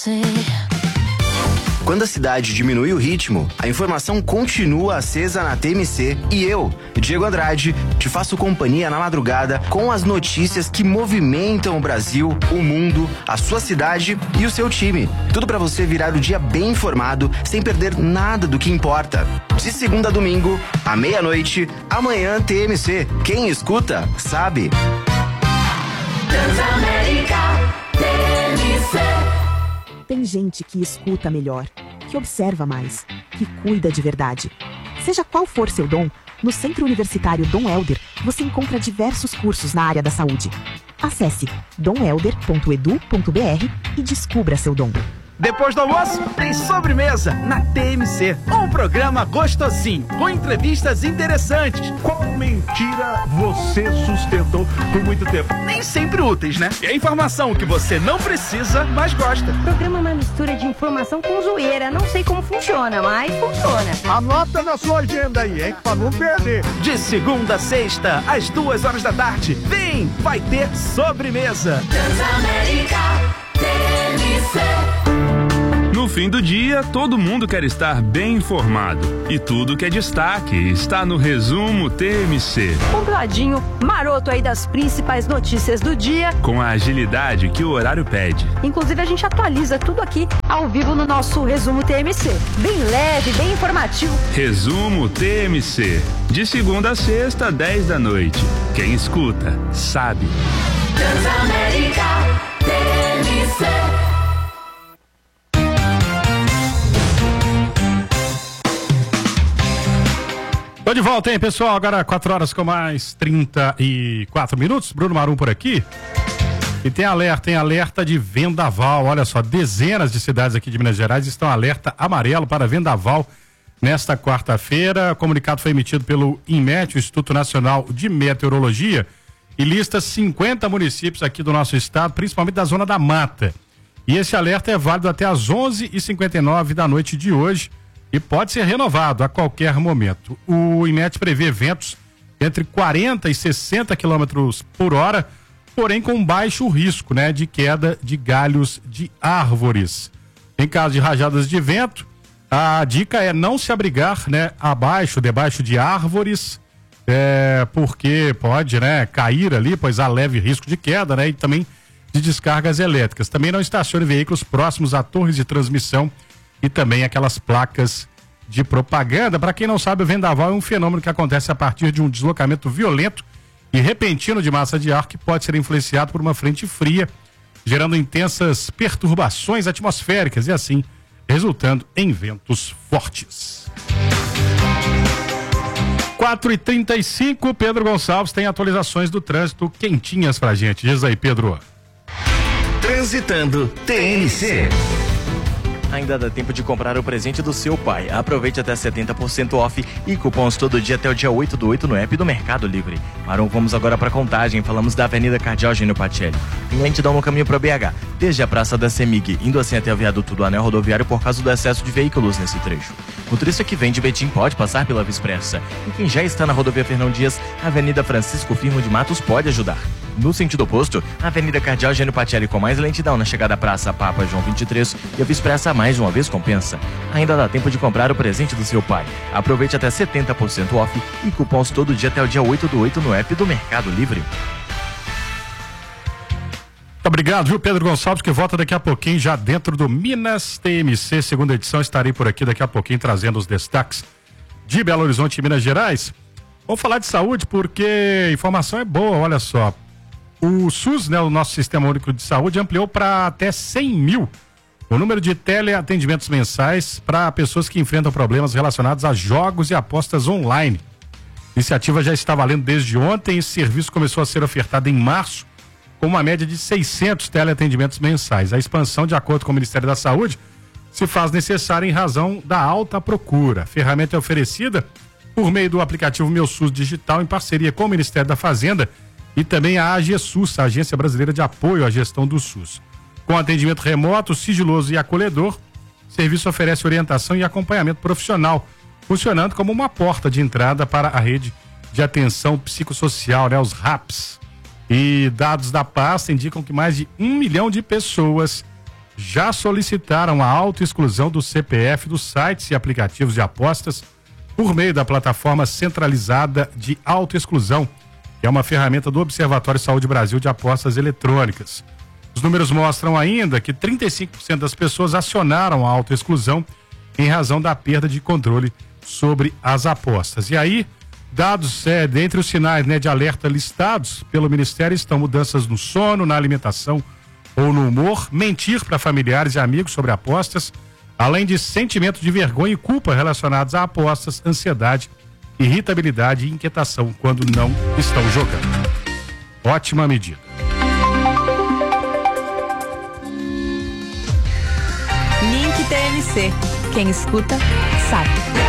você. Quando a cidade diminui o ritmo, a informação continua acesa na TMC e eu, Diego Andrade, te faço companhia na madrugada com as notícias que movimentam o Brasil, o mundo, a sua cidade e o seu time. Tudo pra você virar o dia bem informado, sem perder nada do que importa. De segunda a domingo, à meia-noite, amanhã TMC. Quem escuta, sabe. Transamérica, TMC. Tem gente que escuta melhor, que observa mais, que cuida de verdade. Seja qual for seu dom, no Centro Universitário Dom Helder você encontra diversos cursos na área da saúde. Acesse domhelder.edu.br e descubra seu dom. Depois do almoço, tem sobremesa na TMC. Um programa gostosinho, com entrevistas interessantes. Qual mentira você sustentou por muito tempo? Nem sempre úteis, né? É informação que você não precisa, mas gosta. O programa é uma mistura de informação com zoeira. Não sei como funciona, mas funciona. Anota na sua agenda aí, hein? Pra não perder. De segunda a sexta, às 2h da tarde. Vem, vai ter sobremesa. Transamérica, TMC. No fim do dia, todo mundo quer estar bem informado. E tudo que é destaque está no Resumo TMC. Compladinho, maroto aí das principais notícias do dia. Com a agilidade que o horário pede. Inclusive, a gente atualiza tudo aqui ao vivo no nosso Resumo TMC. Bem leve, bem informativo. Resumo TMC. De segunda a sexta, 10 da noite. Quem escuta, sabe. Transamérica, TMC. Tô de volta, hein, pessoal? Agora 4h com mais 34 minutos. Bruno Marum por aqui. E tem alerta de vendaval. Olha só, dezenas de cidades aqui de Minas Gerais estão alerta amarelo para vendaval nesta quarta-feira. O comunicado foi emitido pelo INMET, o Instituto Nacional de Meteorologia, e lista 50 municípios aqui do nosso estado, principalmente da zona da mata. E esse alerta é válido até às 11h59 da noite de hoje. E pode ser renovado a qualquer momento. O INMET prevê ventos entre 40 e 60 quilômetros por hora, porém com baixo risco, né, de queda de galhos de árvores. Em caso de rajadas de vento, a dica é não se abrigar, né, debaixo de árvores, porque pode, né, cair ali, pois há leve risco de queda, né, e também de descargas elétricas. Também não estacione veículos próximos a torres de transmissão e também aquelas placas de propaganda. Para quem não sabe, o vendaval é um fenômeno que acontece a partir de um deslocamento violento e repentino de massa de ar que pode ser influenciado por uma frente fria, gerando intensas perturbações atmosféricas e assim resultando em ventos fortes. 4h35, Pedro Gonçalves tem atualizações do trânsito quentinhas pra gente. Diz aí, Pedro. Transitando TMC. Ainda dá tempo de comprar o presente do seu pai. Aproveite até 70% off e cupons todo dia até o dia 8/8 no app do Mercado Livre. Marum, vamos agora para Contagem. Falamos da Avenida Cardeal Gênio Pacelli. Tem lentidão no caminho para BH, desde a Praça da CEMIG, indo assim até o viaduto do Anel Rodoviário por causa do excesso de veículos nesse trecho. O motorista que vem de Betim pode passar pela Via Expressa. E quem já está na rodovia Fernão Dias, a Avenida Francisco Firmo de Matos pode ajudar. No sentido oposto, a Avenida Cardeal Gênio Pacelli com mais lentidão na chegada à Praça Papa João 23 e a Via Expressa mais uma vez compensa. Ainda dá tempo de comprar o presente do seu pai. Aproveite até 70% off e cupons todo dia até o dia 8/8 no app do Mercado Livre. Muito obrigado, viu, Pedro Gonçalves, que volta daqui a pouquinho já dentro do Minas TMC, segunda edição. Estarei por aqui daqui a pouquinho trazendo os destaques de Belo Horizonte e Minas Gerais. Vamos falar de saúde porque informação é boa, olha só. O SUS, né, o nosso Sistema Único de Saúde, ampliou para até 100 mil o número de teleatendimentos mensais para pessoas que enfrentam problemas relacionados a jogos e apostas online. A iniciativa já está valendo desde ontem. Esse serviço começou a ser ofertado em março com uma média de 600 teleatendimentos mensais. A expansão, de acordo com o Ministério da Saúde, se faz necessária em razão da alta procura. A ferramenta é oferecida por meio do aplicativo Meu SUS Digital em parceria com o Ministério da Fazenda e também a AGSUS, a Agência Brasileira de Apoio à Gestão do SUS. Com atendimento remoto, sigiloso e acolhedor, o serviço oferece orientação e acompanhamento profissional, funcionando como uma porta de entrada para a rede de atenção psicossocial, né, os RAPs. E dados da pasta indicam que mais de 1 milhão de pessoas já solicitaram a autoexclusão do CPF dos sites e aplicativos de apostas por meio da plataforma centralizada de autoexclusão, que é uma ferramenta do Observatório Saúde Brasil de Apostas Eletrônicas. Os números mostram ainda que 35% das pessoas acionaram a autoexclusão em razão da perda de controle sobre as apostas. E aí, dados dentre os sinais de alerta listados pelo Ministério estão mudanças no sono, na alimentação ou no humor, mentir para familiares e amigos sobre apostas, além de sentimento de vergonha e culpa relacionados a apostas, ansiedade, irritabilidade e inquietação quando não estão jogando. Ótima medida. Link TMC. Quem escuta, sabe.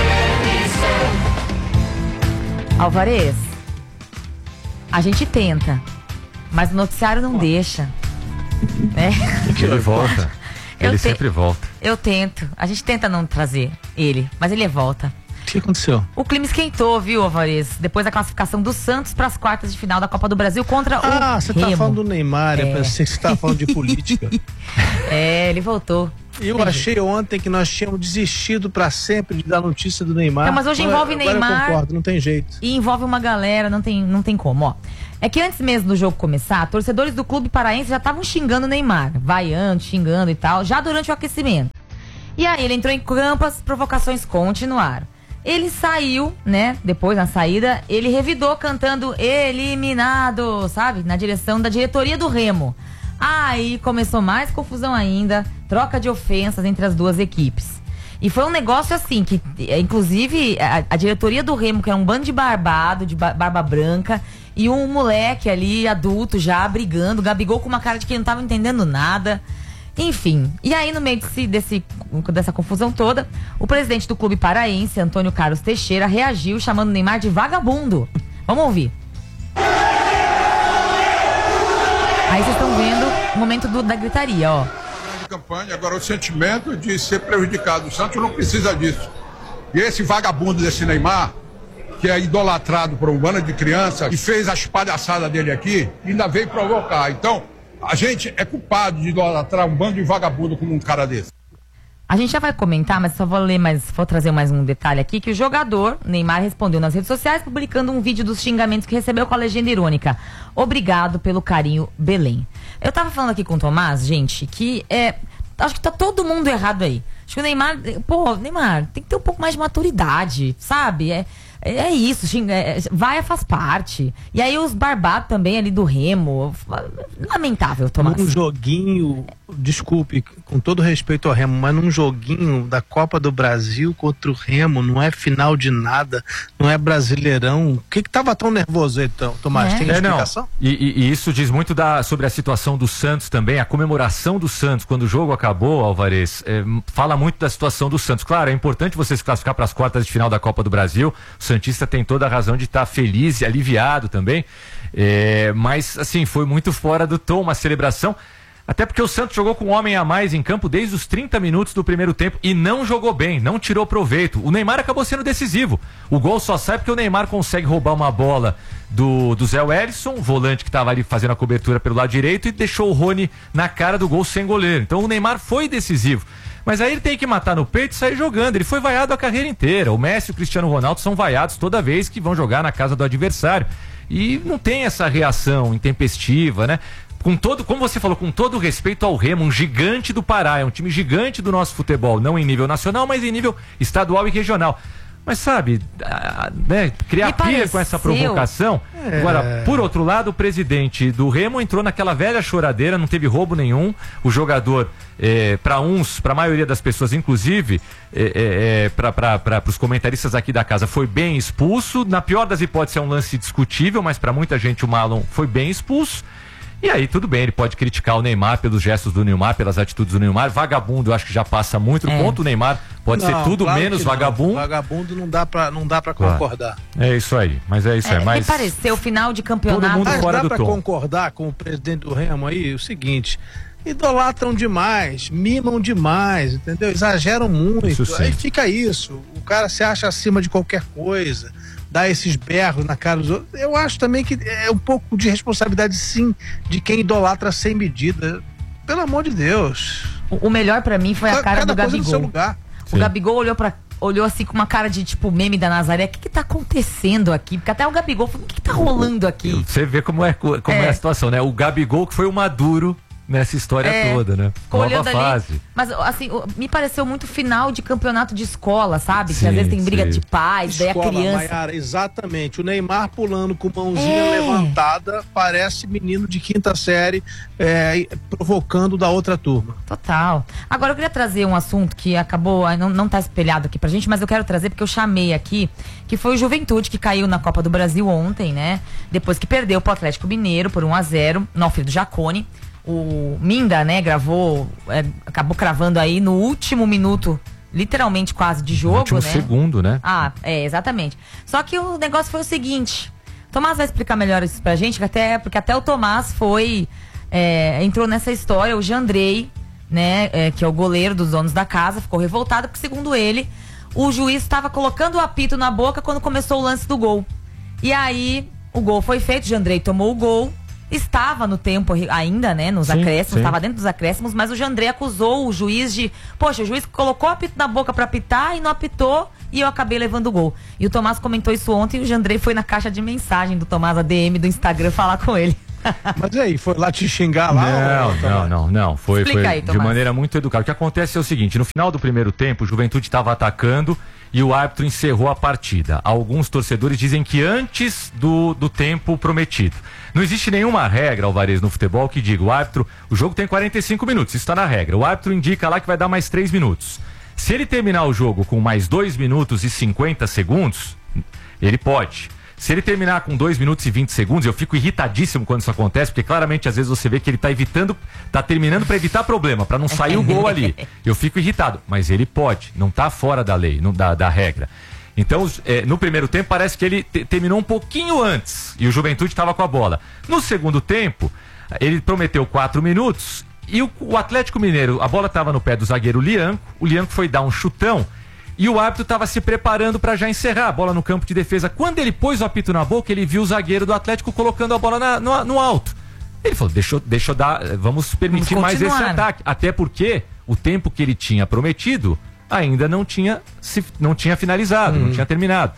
Alvarez, a gente tenta, mas o noticiário não deixa. Né? Ele volta. Ele sempre volta. Eu tento. A gente tenta não trazer ele, mas ele volta. O que aconteceu? O clima esquentou, viu, Alvarez? Depois da classificação do Santos para as quartas de final da Copa do Brasil contra o Remo. Você tá falando do Neymar, eu pensei que você tava falando de política. Ele voltou. Eu achei ontem que nós tínhamos desistido pra sempre de dar notícia do Neymar. Não, mas hoje envolve Neymar. Eu concordo, não tem jeito. E envolve uma galera, não tem como, ó. É que antes mesmo do jogo começar, torcedores do clube paraense já estavam xingando o Neymar, vaiando, xingando e tal, já durante o aquecimento. E aí ele entrou em campo, as provocações continuaram. Ele saiu, né, depois na saída, ele revidou cantando eliminado, sabe, na direção da diretoria do Remo. Aí começou mais confusão ainda, troca de ofensas entre as duas equipes. E foi um negócio assim, que inclusive a diretoria do Remo, que era um bando de barbado, de barba branca, e um moleque ali, adulto, já brigando, Gabigol com uma cara de que não tava entendendo nada. Enfim, e aí no meio dessa confusão toda, o presidente do clube paraense, Antônio Carlos Teixeira, reagiu chamando o Neymar de vagabundo. Vamos ouvir. Aí vocês estão vendo o momento da gritaria, ó. Campanha, agora o sentimento de ser prejudicado. O Santos não precisa disso. E esse vagabundo desse Neymar, que é idolatrado por um bando de crianças, e fez as palhaçadas dele aqui, ainda veio provocar. Então, a gente é culpado de idolatrar um bando de vagabundo como um cara desse. A gente já vai comentar, mas só vou trazer mais um detalhe aqui, que o jogador, Neymar, respondeu nas redes sociais, publicando um vídeo dos xingamentos que recebeu com a legenda irônica: obrigado pelo carinho, Belém. Eu tava falando aqui com o Tomás, gente, que acho que tá todo mundo errado aí. Acho que o Neymar, Neymar, tem que ter um pouco mais de maturidade, sabe? É isso, vaia faz parte. E aí os barbados também ali do Remo. Lamentável, Tomás. Num joguinho, desculpe, com todo respeito ao Remo, mas num joguinho da Copa do Brasil contra o Remo, não é final de nada, não é Brasileirão. O que tava tão nervoso aí, Tomás? Tem explicação? E isso diz muito sobre a situação do Santos também, a comemoração do Santos, quando o jogo acabou, Alvarez, fala muito da situação do Santos. Claro, é importante você se classificar para as quartas de final da Copa do Brasil. O Santista tem toda a razão de estar feliz e aliviado também, mas assim, foi muito fora do tom uma celebração, até porque o Santos jogou com um homem a mais em campo desde os 30 minutos do primeiro tempo e não jogou bem, não tirou proveito. O Neymar acabou sendo decisivo. O gol só sai porque o Neymar consegue roubar uma bola do Zé Wellison, volante que estava ali fazendo a cobertura pelo lado direito, e deixou o Rony na cara do gol sem goleiro. Então o Neymar foi decisivo. Mas aí ele tem que matar no peito e sair jogando. Ele foi vaiado a carreira inteira. O Messi e o Cristiano Ronaldo são vaiados toda vez que vão jogar na casa do adversário. E não tem essa reação intempestiva, né? Como você falou, com todo o respeito ao Remo, um gigante do Pará, é um time gigante do nosso futebol, não em nível nacional, mas em nível estadual e regional. Mas sabe, né, criar pia com essa provocação. Agora, por outro lado, o presidente do Remo entrou naquela velha choradeira, não teve roubo nenhum. O jogador, para a maioria das pessoas, inclusive, para os comentaristas aqui da casa, foi bem expulso. Na pior das hipóteses, é um lance discutível, mas para muita gente o Marlon foi bem expulso. E aí, tudo bem, ele pode criticar o Neymar pelos gestos do Neymar, pelas atitudes do Neymar. Vagabundo, eu acho que já passa muito do ponto. O Neymar pode ser tudo claro menos vagabundo. Vagabundo não dá pra concordar. É isso aí, mas é isso aí. Mas me pareceu o final de campeonato. Todo mundo fora do tom. Dá pra concordar com o presidente do Remo aí, o seguinte: idolatram demais, mimam demais, entendeu? Exageram muito. Aí fica isso. O cara se acha acima de qualquer coisa, dá esses berros na cara dos outros. Eu acho também que é um pouco de responsabilidade, sim, de quem idolatra sem medida. Pelo amor de Deus. O melhor pra mim foi a cara do Gabigol. No seu lugar. O Gabigol olhou assim com uma cara de tipo meme da Nazaré. O que tá acontecendo aqui? Porque até o Gabigol falou, o que tá rolando aqui? Você vê como é a situação, né? O Gabigol que foi o Maduro nessa história toda, né? Nova fase. Mas, assim, me pareceu muito final de campeonato de escola, sabe? Que às vezes tem briga de pais, daí a criança... Maiara, exatamente. O Neymar pulando com mãozinha levantada, parece menino de quinta série, provocando da outra turma. Total. Agora eu queria trazer um assunto que acabou, não tá espelhado aqui pra gente, mas eu quero trazer porque eu chamei aqui, que foi o Juventude, que caiu na Copa do Brasil ontem, né? Depois que perdeu pro Atlético Mineiro por 1-0, no Alfredo Jaconi. O Minda, né, acabou cravando aí no último minuto, literalmente quase de jogo, último né? segundo, né? Exatamente. Só que o negócio foi o seguinte, o Tomás vai explicar melhor isso pra gente, porque até o Tomás entrou nessa história, o Jandrei, né, que é o goleiro dos donos da casa, ficou revoltado porque, segundo ele, o juiz estava colocando o apito na boca quando começou o lance do gol. E aí, o gol foi feito, o Jandrei tomou o gol, estava no tempo ainda, né, nos acréscimos, estava dentro dos acréscimos, mas o Jandrei acusou o juiz de, poxa, o juiz colocou o apito na boca pra apitar e não apitou e eu acabei levando o gol. E o Tomás comentou isso ontem e o Jandrei foi na caixa de mensagem do Tomás, a DM do Instagram, falar com ele. Mas aí, foi lá te xingar lá? Não. Foi aí, de maneira muito educada. O que acontece é o seguinte, no final do primeiro tempo, o Juventude estava atacando e o árbitro encerrou a partida. Alguns torcedores dizem que antes do tempo prometido. Não existe nenhuma regra, Alvarez, no futebol que diga, o jogo tem 45 minutos, isso está na regra. O árbitro indica lá que vai dar mais 3 minutos. Se ele terminar o jogo com mais 2 minutos e 50 segundos, ele pode. Se ele terminar com 2 minutos e 20 segundos, eu fico irritadíssimo quando isso acontece, porque claramente às vezes você vê que ele tá terminando para evitar problema, para não sair o gol ali. Eu fico irritado, mas ele pode, não tá fora da lei, da regra. Então, no primeiro tempo parece que ele terminou um pouquinho antes e o Juventude estava com a bola. No segundo tempo, ele prometeu 4 minutos e o Atlético Mineiro, a bola estava no pé do zagueiro Lianco, o Lianco foi dar um chutão e o árbitro estava se preparando para já encerrar a bola no campo de defesa. Quando ele pôs o apito na boca, ele viu o zagueiro do Atlético colocando a bola no alto. Ele falou, deixa eu dar, vamos permitir mais esse ataque. Até porque o tempo que ele tinha prometido ainda não tinha finalizado, não tinha terminado.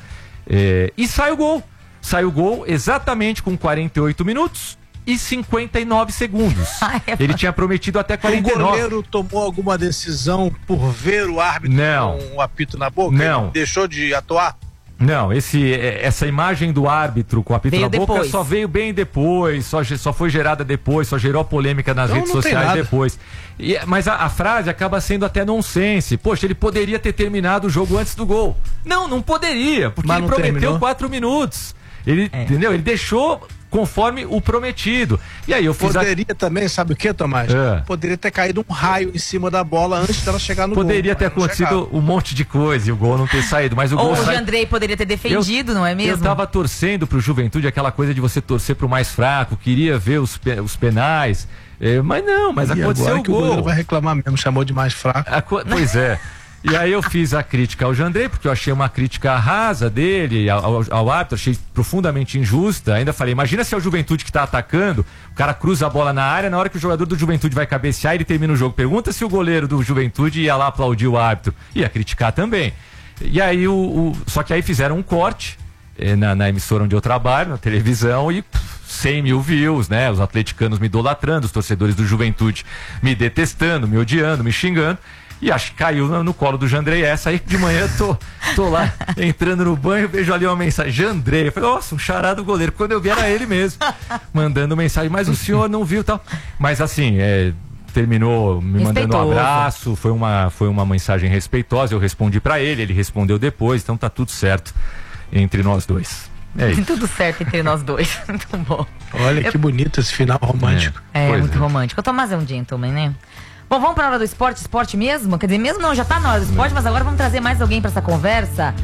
E sai o gol. Sai o gol exatamente com 48 minutos e 59 segundos. Ele tinha prometido até 49. O goleiro tomou alguma decisão por ver o árbitro com o apito na boca? Não. Ele deixou de atuar? Não, essa imagem do árbitro com o apito na boca só veio bem depois, só foi gerada depois, só gerou polêmica nas redes sociais depois. Mas a frase acaba sendo até nonsense. Poxa, ele poderia ter terminado o jogo antes do gol. Não poderia, porque ele prometeu 4 minutos. Entendeu? Ele deixou conforme o prometido. E aí eu fiz Poderia também, sabe o que, Tomás? Poderia ter caído um raio em cima da bola antes dela chegar no gol. Poderia ter acontecido um monte de coisa e o gol não ter saído, mas o gol o Jandrei poderia ter defendido, não é mesmo? Eu tava torcendo pro Juventude, aquela coisa de você torcer pro mais fraco, queria ver os penais, mas aconteceu o gol. O goleiro vai reclamar mesmo, chamou de mais fraco. Pois é. E aí eu fiz a crítica ao Jandrei, porque eu achei uma crítica rasa dele, ao árbitro, achei profundamente injusta. Ainda falei, imagina se é o Juventude que tá atacando, o cara cruza a bola na área, na hora que o jogador do Juventude vai cabecear, ele termina o jogo. Pergunta se o goleiro do Juventude ia lá aplaudir o árbitro. Ia criticar também. E aí, só que aí fizeram um corte na emissora onde eu trabalho, na televisão, e 100 mil views, né? Os atleticanos me idolatrando, os torcedores do Juventude me detestando, me odiando, me xingando. E acho que caiu no colo do Jandrei essa. Aí de manhã tô lá entrando no banho, vejo ali uma mensagem, Jandrei. Eu falei, nossa, um chará do goleiro. Quando eu vi era ele mesmo, mandando mensagem, mas o senhor não viu e tal. Mas assim, terminou me mandando um abraço, foi uma mensagem respeitosa, eu respondi pra ele respondeu depois, então tá tudo certo entre nós dois. É isso. Tudo certo entre nós dois. Muito bom. Olha que bonito esse final romântico. Muito romântico. O Tomás é um gentleman, né? Bom, vamos para a hora do esporte mesmo? Quer dizer, mesmo não, já tá na hora do esporte, mas agora vamos trazer mais alguém para essa conversa.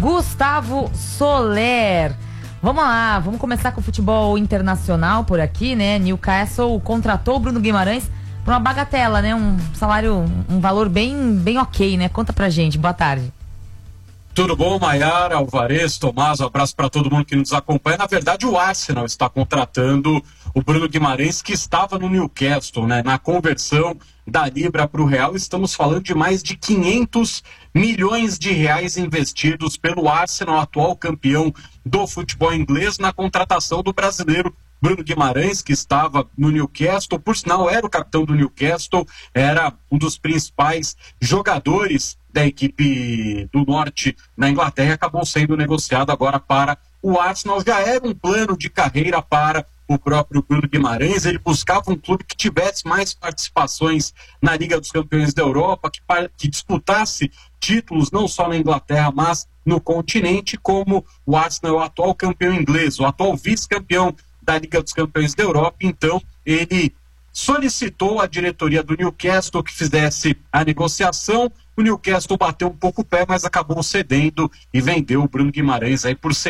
Gustavo Soler. Vamos lá, vamos começar com o futebol internacional por aqui, né? Newcastle contratou o Bruno Guimarães por uma bagatela, né? Um salário, um valor bem ok, né? Conta pra gente, boa tarde. Tudo bom, Maiara, Alvarez, Tomás, um abraço para todo mundo que nos acompanha. Na verdade, o Arsenal está contratando o Bruno Guimarães, que estava no Newcastle, né? Na conversão da Libra para o Real, estamos falando de mais de 500 milhões de reais investidos pelo Arsenal, atual campeão do futebol inglês, na contratação do brasileiro Bruno Guimarães, que estava no Newcastle, por sinal era o capitão do Newcastle, era um dos principais jogadores da equipe do Norte na Inglaterra, acabou sendo negociado agora para o Arsenal. Já era um plano de carreira para o próprio Bruno Guimarães, ele buscava um clube que tivesse mais participações na Liga dos Campeões da Europa, que disputasse títulos não só na Inglaterra, mas no continente, como o Arsenal é o atual campeão inglês, o atual vice-campeão da Liga dos Campeões da Europa. Então ele solicitou à diretoria do Newcastle que fizesse a negociação. O Newcastle bateu um pouco o pé, mas acabou cedendo e vendeu o Bruno Guimarães aí por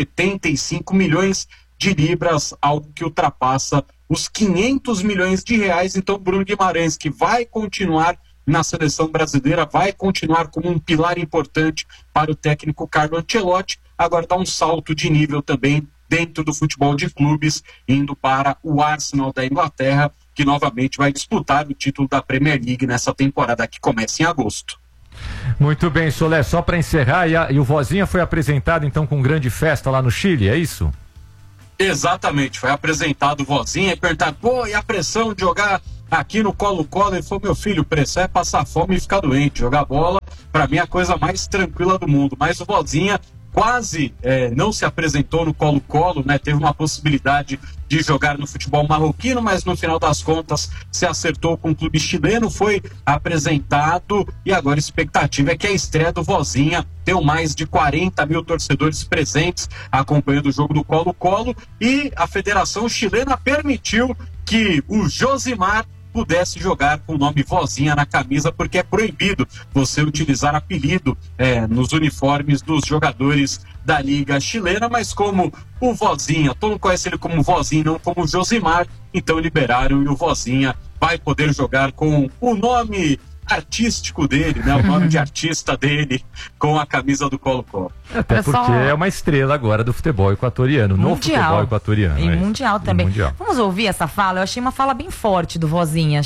75 milhões de libras, algo que ultrapassa os 500 milhões de reais. Então Bruno Guimarães, que vai continuar na seleção brasileira, vai continuar como um pilar importante para o técnico Carlo Ancelotti, agora dá um salto de nível também dentro do futebol de clubes, indo para o Arsenal da Inglaterra, que novamente vai disputar o título da Premier League nessa temporada que começa em agosto. Muito bem, Solé, só para encerrar, e o Vozinha foi apresentado então com grande festa lá no Chile, é isso? Exatamente, foi apresentado o Vozinha e perguntaram, pô, e a pressão de jogar aqui no Colo-Colo? Ele falou, meu filho, pressão é passar fome e ficar doente, jogar bola, pra mim é a coisa mais tranquila do mundo. Mas o Vozinha quase não se apresentou no Colo-Colo, né? Teve uma possibilidade de jogar no futebol marroquino, mas no final das contas se acertou com o clube chileno, foi apresentado e agora a expectativa é que a estreia do Vozinha deu mais de 40 mil torcedores presentes acompanhando o jogo do Colo-Colo, e a Federação Chilena permitiu que o Josimar pudesse jogar com o nome Vozinha na camisa, porque é proibido você utilizar apelido nos uniformes dos jogadores da Liga Chilena, mas como o Vozinha, todo mundo conhece ele como Vozinha, não como Josimar, então liberaram e o Vozinha vai poder jogar com o nome artístico dele, né? O nome de artista dele com a camisa do Colo-Colo. Até porque é uma estrela agora do futebol equatoriano, no futebol equatoriano. E mundial também. Mundial. Vamos ouvir essa fala? Eu achei uma fala bem forte do Vozinha.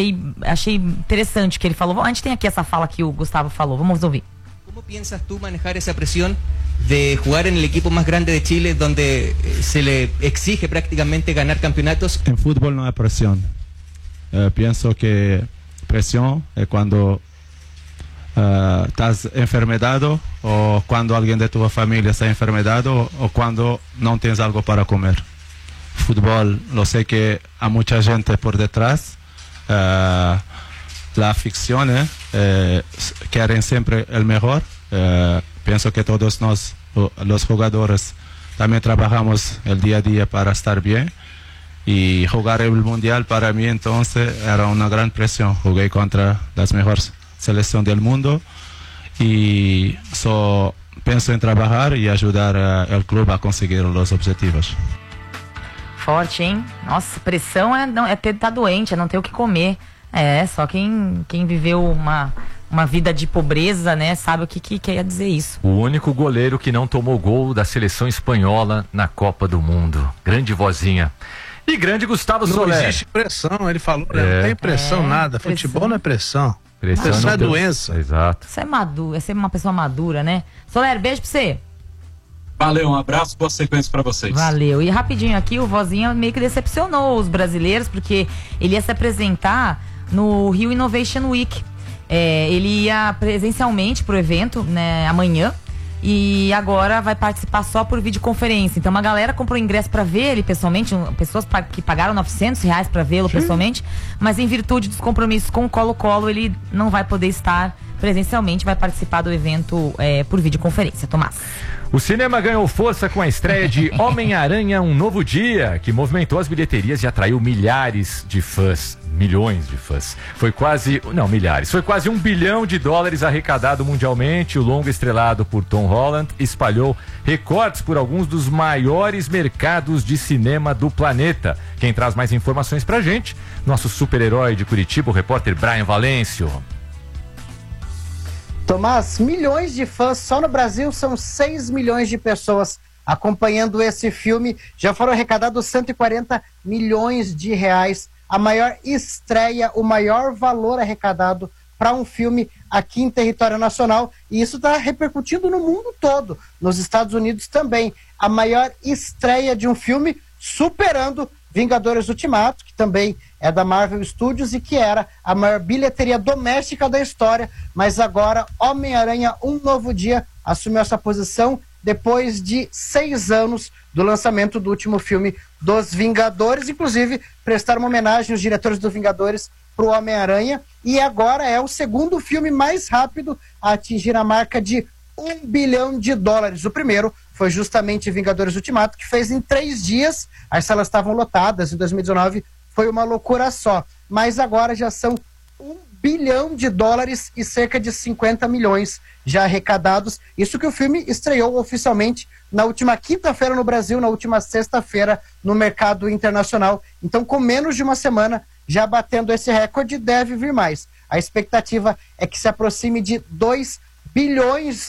Achei interessante o que ele falou. A gente tem aqui essa fala que o Gustavo falou. Vamos ouvir. ¿Cómo piensas tú manejar esa presión de jugar en el equipo más grande de Chile, donde se le exige prácticamente ganar campeonatos? En fútbol no hay presión. Pienso que presión es cuando estás enfermedado, o cuando alguien de tu familia está enfermedado, o cuando no tienes algo para comer. Fútbol, lo sé que hay mucha gente por detrás. La afición quieren siempre el mejor. Pienso que todos los jugadores también trabajamos el día a día para estar bien. Y jugar el mundial para mí entonces era una gran presión. Jugué contra las mejores selecciones del mundo y pienso en trabajar y ayudar al club a conseguir los objetivos. Forte, hein? Nossa, pressão é ter tá doente, é não ter o que comer. Só quem viveu uma vida de pobreza, né, sabe o que quer dizer isso. O único goleiro que não tomou gol da seleção espanhola na Copa do Mundo. Grande Vozinha. E grande Gustavo Soler. Não existe pressão, ele falou, não tem pressão, nada. Pressão. Futebol não é pressão. Pressão é doença. Exato. Isso é maduro, é ser uma pessoa madura, né? Soler, beijo pra você. Valeu, um abraço, boa sequência pra vocês. Valeu. E rapidinho aqui, o Vozinha meio que decepcionou os brasileiros, porque ele ia se apresentar no Rio Innovation Week. Ele ia presencialmente pro evento, né, amanhã. E agora vai participar só por videoconferência. Então uma galera comprou ingresso para ver ele pessoalmente, pessoas que pagaram R$900 para vê-lo pessoalmente, mas em virtude dos compromissos com o Colo-Colo, ele não vai poder estar presencialmente, vai participar do evento por videoconferência. Tomás. O cinema ganhou força com a estreia de Homem-Aranha Um Novo Dia, que movimentou as bilheterias e atraiu milhares de fãs. Milhões de fãs. Foi quase $1 bilhão arrecadado mundialmente. O longa estrelado por Tom Holland espalhou recortes por alguns dos maiores mercados de cinema do planeta. Quem traz mais informações pra gente? Nosso super-herói de Curitiba, o repórter Brian Valêncio. Tomás, milhões de fãs, só no Brasil são 6 milhões de pessoas acompanhando esse filme. Já foram arrecadados 140 milhões de reais. A maior estreia, o maior valor arrecadado para um filme aqui em território nacional. E isso está repercutindo no mundo todo, nos Estados Unidos também. A maior estreia de um filme, superando Vingadores Ultimato, que também é da Marvel Studios e que era a maior bilheteria doméstica da história, mas agora Homem-Aranha Um Novo Dia assumiu essa posição depois de 6 anos do lançamento do último filme dos Vingadores. Inclusive, prestaram uma homenagem aos diretores dos Vingadores para o Homem-Aranha, e agora é o segundo filme mais rápido a atingir a marca de $1 bilhão. O primeiro foi justamente Vingadores Ultimato, que fez em 3 dias. As salas estavam lotadas, em 2019 foi uma loucura só, mas agora já são $1 bilhão e cerca de 50 milhões já arrecadados. Isso que o filme estreou oficialmente na última quinta-feira no Brasil, na última sexta-feira no mercado internacional. Então, com menos de uma semana, já batendo esse recorde, deve vir mais. A expectativa é que se aproxime de $2 bilhões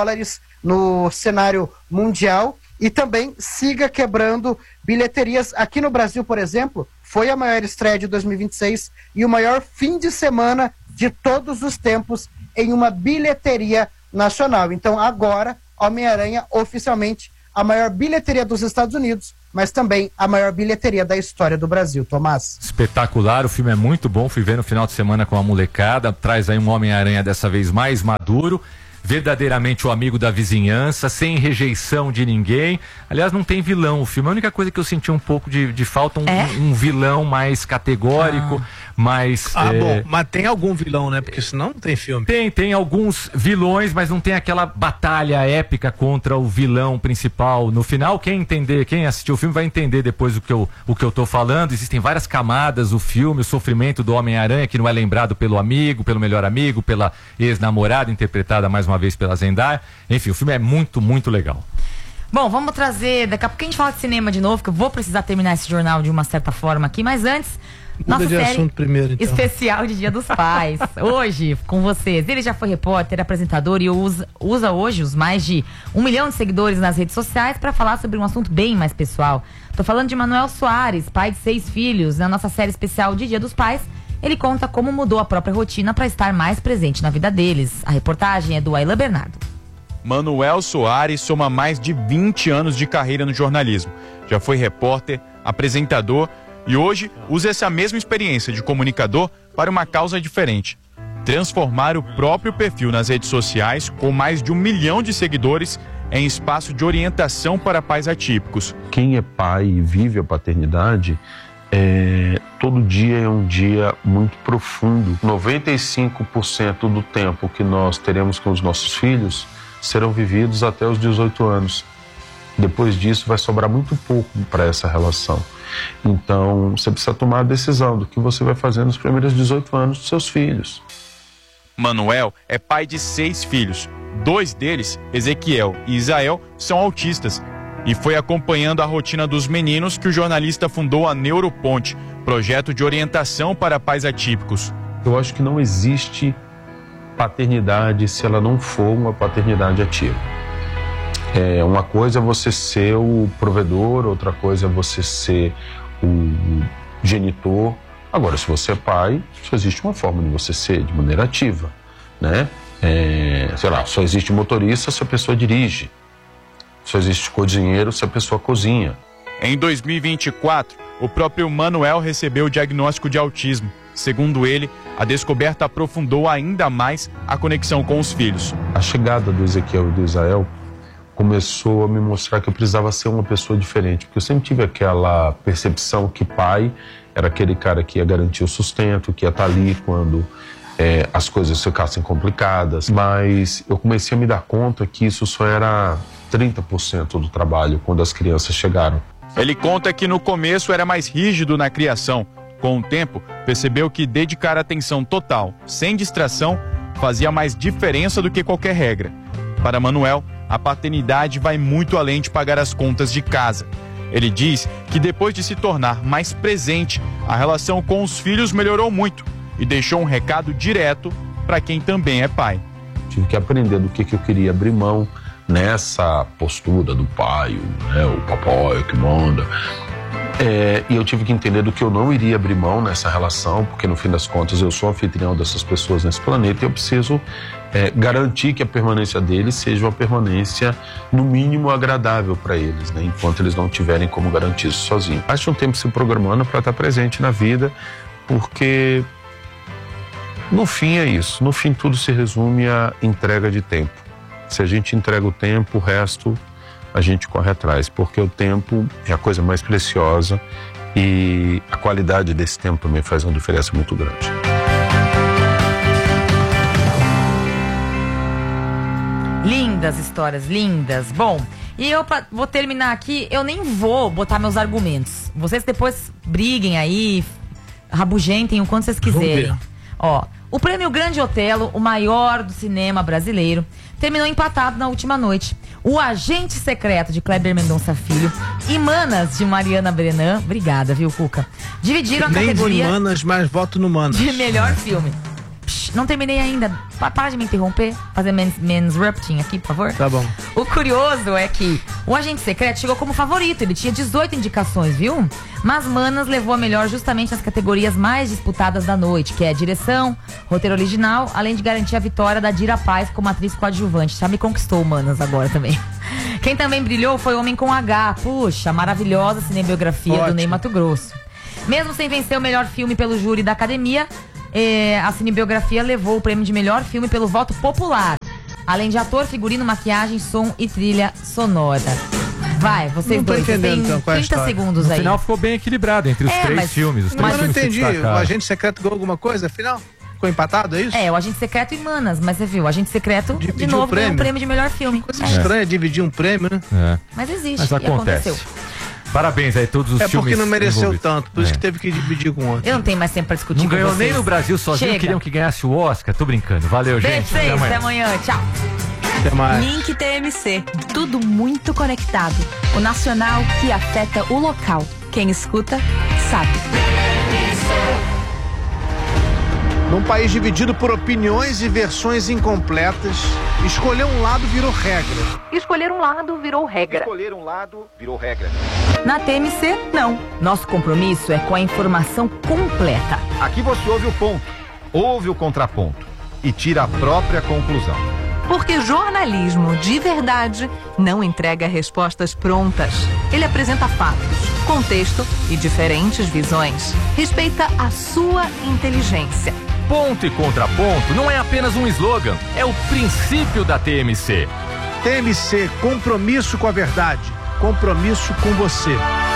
no cenário mundial e também siga quebrando bilheterias. Aqui no Brasil, por exemplo, foi a maior estreia de 2026 e o maior fim de semana de todos os tempos em uma bilheteria nacional. Então agora, Homem-Aranha oficialmente a maior bilheteria dos Estados Unidos, mas também a maior bilheteria da história do Brasil. Tomás. Espetacular, o filme é muito bom, fui ver no final de semana com a molecada, traz aí um Homem-Aranha dessa vez mais maduro, verdadeiramente o amigo da vizinhança, sem rejeição de ninguém. Aliás, não tem vilão o filme. A única coisa que eu senti um pouco de falta, um vilão mais categórico, mais... bom, mas tem algum vilão, né? Porque senão não tem filme. Tem alguns vilões, mas não tem aquela batalha épica contra o vilão principal. No final, quem assistiu o filme vai entender depois o que eu tô falando. Existem várias camadas, o filme, o sofrimento do Homem-Aranha, que não é lembrado pelo amigo, pelo melhor amigo, pela ex-namorada, interpretada mais uma vez pela Zendaya. Enfim, o filme é muito, muito legal. Bom, vamos trazer, daqui a pouco a gente fala de cinema de novo, que eu vou precisar terminar esse jornal de uma certa forma aqui, mas antes, nossa série primeiro, então. especial de Dia dos Pais, hoje com vocês. Ele já foi repórter, apresentador e usa hoje os mais de 1 milhão de seguidores nas redes sociais para falar sobre um assunto bem mais pessoal. Tô falando de Manuel Soares, pai de 6 filhos. Na nossa série especial de Dia dos Pais, ele conta como mudou a própria rotina para estar mais presente na vida deles. A reportagem é do Aylan Bernardo. Manuel Soares soma mais de 20 anos de carreira no jornalismo. Já foi repórter, apresentador e hoje usa essa mesma experiência de comunicador para uma causa diferente: transformar o próprio perfil nas redes sociais, com mais de 1 milhão de seguidores, em espaço de orientação para pais atípicos. Quem é pai e vive a paternidade, todo dia é um dia muito profundo. 95% do tempo que nós teremos com os nossos filhos serão vividos até os 18 anos. Depois disso vai sobrar muito pouco para essa relação. Então você precisa tomar a decisão do que você vai fazer nos primeiros 18 anos dos seus filhos. Manuel é pai de 6 filhos. 2 deles, Ezequiel e Isael, são autistas. E foi acompanhando a rotina dos meninos que o jornalista fundou a Neuroponte, projeto de orientação para pais atípicos. Eu acho que não existe paternidade se ela não for uma paternidade ativa. Uma coisa é você ser o provedor, outra coisa é você ser o genitor. Agora, se você é pai, só existe uma forma de você ser de maneira ativa, né? Só existe motorista se a pessoa dirige. Só existe cozinheiro se a pessoa cozinha. Em 2024, o próprio Manuel recebeu o diagnóstico de autismo. Segundo ele, a descoberta aprofundou ainda mais a conexão com os filhos. A chegada do Ezequiel e do Isael começou a me mostrar que eu precisava ser uma pessoa diferente, porque eu sempre tive aquela percepção que pai era aquele cara que ia garantir o sustento, que ia estar ali quando as coisas ficassem complicadas. Mas eu comecei a me dar conta que isso só era 30% do trabalho quando as crianças chegaram. Ele conta que no começo era mais rígido na criação. Com o tempo, percebeu que dedicar atenção total, sem distração, fazia mais diferença do que qualquer regra. Para Manuel, a paternidade vai muito além de pagar as contas de casa. Ele diz que depois de se tornar mais presente, a relação com os filhos melhorou muito e deixou um recado direto para quem também é pai. Tive que aprender do que eu queria abrir mão nessa postura do pai, né, o papai que manda. E eu tive que entender do que eu não iria abrir mão nessa relação, porque no fim das contas eu sou anfitrião dessas pessoas nesse planeta e eu preciso garantir que a permanência deles seja uma permanência no mínimo agradável para eles, né, enquanto eles não tiverem como garantir isso sozinhos. Acho um tempo se programando para estar presente na vida, porque no fim é isso, no fim tudo se resume à entrega de tempo. Se a gente entrega o tempo, o resto a gente corre atrás, porque o tempo é a coisa mais preciosa e a qualidade desse tempo também faz uma diferença muito grande. Lindas histórias, lindas. Bom, e eu vou terminar aqui, eu nem vou botar meus argumentos. Vocês depois briguem aí, rabugentem o quanto vocês quiserem. Ó, o prêmio Grande Otelo, o maior do cinema brasileiro, terminou empatado na última noite. O Agente Secreto, de Kleber Mendonça Filho, e Manas, de Mariana Brenan, obrigada, viu, Cuca? Dividiram a categoria... Nem de Manas, mas voto no Manas. De melhor filme. Não terminei ainda. Para de me interromper. Fazer menos rapting aqui, por favor. Tá bom. O curioso é que o Agente Secreto chegou como favorito. Ele tinha 18 indicações, viu? Mas Manas levou a melhor justamente nas categorias mais disputadas da noite, que é direção, roteiro original, além de garantir a vitória da Dira Paz como atriz coadjuvante. Já me conquistou o Manas agora também. Quem também brilhou foi Homem com H. Puxa, maravilhosa cinebiografia do Ney Matogrosso. Mesmo sem vencer o melhor filme pelo júri da Academia, a cinebiografia levou o prêmio de melhor filme pelo voto popular, além de ator, figurino, maquiagem, som e trilha sonora. Vai, vocês dois, vocês têm 30 segundos no aí. No final ficou bem equilibrado entre os três filmes. Os três mas eu não filmes entendi, o Agente Secreto ganhou alguma coisa, afinal? Ficou empatado, é isso? O Agente Secreto e Manas, mas você viu, o Agente Secreto de novo ganhou um prêmio de melhor filme. Coisa estranha dividir um prêmio, né? Mas existe, mas aconteceu. Parabéns aí, todos os filmes. É porque não mereceu tanto, por isso que teve que dividir com outro. Eu não tenho mais tempo pra discutir. Não ganhou vocês. nem no Brasil sozinho, queriam que ganhasse o Oscar. Tô brincando. Valeu, gente. Beijo, até amanhã. Tchau. Até mais. Link TMC. Tudo muito conectado. O nacional que afeta o local. Quem escuta, sabe. Num país dividido por opiniões e versões incompletas, escolher um lado virou regra. Escolher um lado virou regra. Escolher um lado virou regra. Na TMC, não. Nosso compromisso é com a informação completa. Aqui você ouve o ponto, ouve o contraponto e tira a própria conclusão. Porque jornalismo de verdade não entrega respostas prontas. Ele apresenta fatos, contexto e diferentes visões. Respeita a sua inteligência. Ponto e contraponto não é apenas um slogan, é o princípio da TMC. TMC, compromisso com a verdade, compromisso com você.